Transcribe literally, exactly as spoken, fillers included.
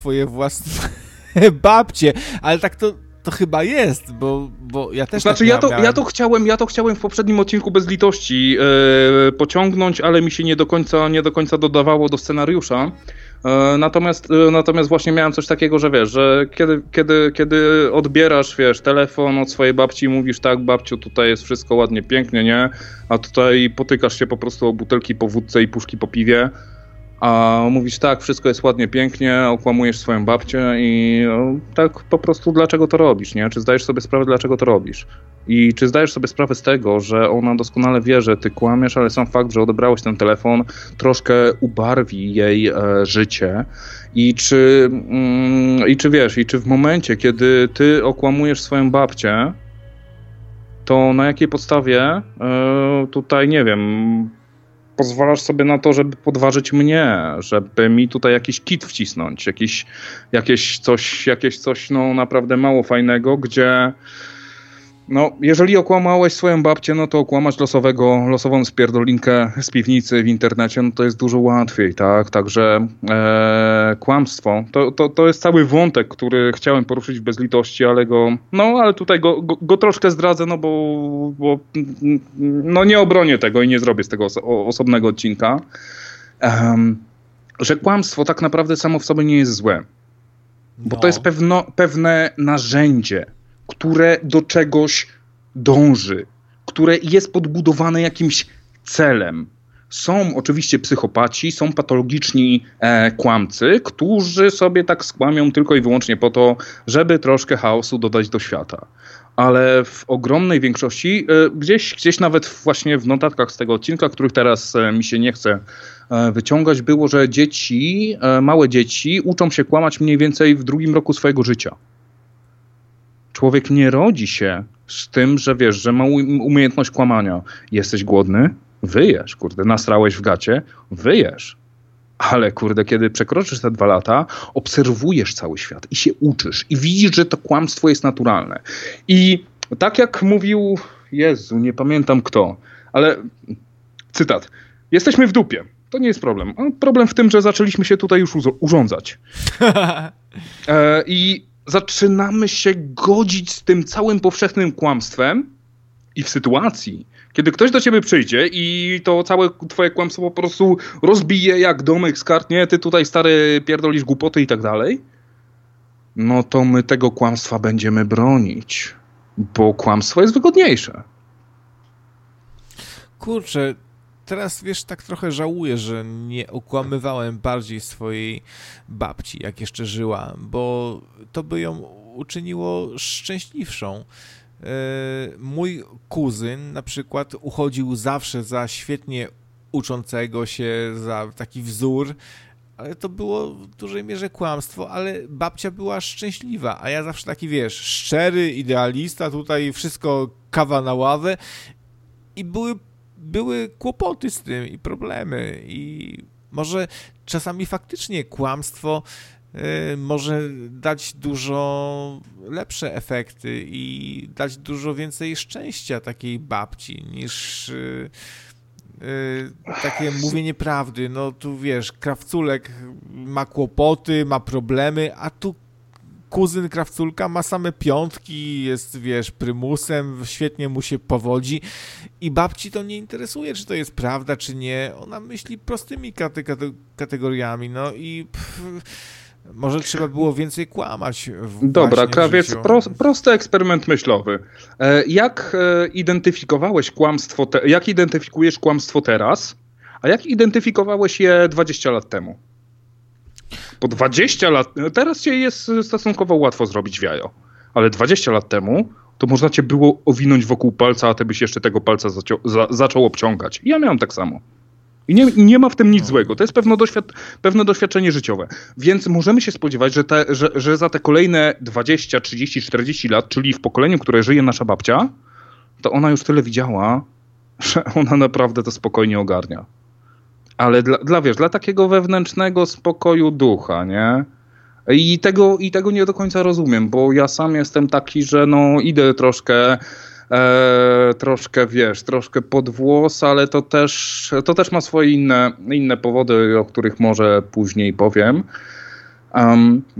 twoje własne babcie, ale tak to, to chyba jest, bo, bo ja też Znaczy tak ja to, miałem. ja to chciałem, ja to chciałem w poprzednim odcinku bez litości e, pociągnąć, ale mi się nie do końca, nie do końca dodawało do scenariusza. E, natomiast, e, natomiast właśnie miałem coś takiego, że wiesz, że kiedy, kiedy, kiedy odbierasz, wiesz, telefon od swojej babci i mówisz tak, babciu, tutaj jest wszystko ładnie, pięknie, nie? A tutaj potykasz się po prostu o butelki po wódce i puszki po piwie. A mówisz tak, wszystko jest ładnie, pięknie, okłamujesz swoją babcię i no, tak po prostu dlaczego to robisz, nie? Czy zdajesz sobie sprawę, dlaczego to robisz? I czy zdajesz sobie sprawę z tego, że ona doskonale wie, że ty kłamiesz, ale sam fakt, że odebrałeś ten telefon, troszkę ubarwi jej e, życie. I czy, mm, i czy wiesz, i czy w momencie, kiedy ty okłamujesz swoją babcię, to na jakiej podstawie e, tutaj, nie wiem... pozwalasz sobie na to, żeby podważyć mnie, żeby mi tutaj jakiś kit wcisnąć, jakiś, jakieś coś, jakieś coś no naprawdę mało fajnego, gdzie no jeżeli okłamałeś swoją babcię, no to okłamać losowego, losową spierdolinkę z piwnicy w internecie, no to jest dużo łatwiej, tak? Także e, kłamstwo, to, to, to jest cały wątek, który chciałem poruszyć bez litości, ale go, no ale tutaj go, go, go troszkę zdradzę, no bo, bo no nie obronię tego i nie zrobię z tego oso- osobnego odcinka, um, że kłamstwo tak naprawdę samo w sobie nie jest złe, bo No. to jest pewno, pewne narzędzie, które do czegoś dąży, które jest podbudowane jakimś celem. Są oczywiście psychopaci, są patologiczni e, kłamcy, którzy sobie tak skłamią tylko i wyłącznie po to, żeby troszkę chaosu dodać do świata. Ale w ogromnej większości, e, gdzieś, gdzieś nawet właśnie w notatkach z tego odcinka, których teraz e, mi się nie chce e, wyciągać, było, że dzieci, e, małe dzieci uczą się kłamać mniej więcej w drugim roku swojego życia. Człowiek nie rodzi się z tym, że wiesz, że ma umiejętność kłamania. Jesteś głodny? Wyjesz, kurde. Nasrałeś w gacie? Wyjesz. Ale kurde, kiedy przekroczysz te dwa lata, obserwujesz cały świat i się uczysz. I widzisz, że to kłamstwo jest naturalne. I tak jak mówił, Jezu, nie pamiętam kto, ale cytat. Jesteśmy w dupie. To nie jest problem. Problem w tym, że zaczęliśmy się tutaj już urządzać. e, I zaczynamy się godzić z tym całym powszechnym kłamstwem i w sytuacji, kiedy ktoś do ciebie przyjdzie i to całe twoje kłamstwo po prostu rozbije jak domek z kart, nie, ty tutaj stary pierdolisz głupoty i tak dalej, no to my tego kłamstwa będziemy bronić, bo kłamstwo jest wygodniejsze. Kurczę, teraz wiesz, tak trochę żałuję, że nie okłamywałem bardziej swojej babci, jak jeszcze żyła, bo to by ją uczyniło szczęśliwszą. Mój kuzyn na przykład uchodził zawsze za świetnie uczącego się, za taki wzór, ale to było w dużej mierze kłamstwo, ale babcia była szczęśliwa, a ja zawsze taki, wiesz, szczery, idealista, tutaj wszystko kawa na ławę i były były kłopoty z tym i problemy i może czasami faktycznie kłamstwo y, może dać dużo lepsze efekty i dać dużo więcej szczęścia takiej babci niż y, y, takie mówienie prawdy. No tu wiesz, Krawculek ma kłopoty, ma problemy, a tu kuzyn Krawculka ma same piątki, jest, wiesz, prymusem, świetnie mu się powodzi i babci to nie interesuje, czy to jest prawda, czy nie. Ona myśli prostymi kate- kate- kategoriami, no i pff, może trzeba było więcej kłamać. Dobra, Krawiec, pro, prosty prosty eksperyment myślowy. E, jak e, identyfikowałeś kłamstwo, te, jak identyfikujesz kłamstwo teraz, a jak identyfikowałeś je dwadzieścia lat temu? Po dwadzieścia lat, teraz cię jest stosunkowo łatwo zrobić w jajo, ale dwadzieścia lat temu to można cię było owinąć wokół palca, a ty byś jeszcze tego palca zacią- za- zaczął obciągać. I ja miałem tak samo. I nie, nie ma w tym nic złego. To jest pewne, doświad- pewne doświadczenie życiowe. Więc możemy się spodziewać, że, te, że, że za te kolejne dwadzieścia, trzydzieści, czterdzieści lat, czyli w pokoleniu, które żyje nasza babcia, to ona już tyle widziała, że ona naprawdę to spokojnie ogarnia. Ale dla, dla, wiesz, dla takiego wewnętrznego spokoju ducha, nie? I tego, I tego nie do końca rozumiem, bo ja sam jestem taki, że no idę troszkę, e, troszkę, wiesz, troszkę pod włos, ale to też, to też ma swoje inne, inne powody, o których może później powiem. Um,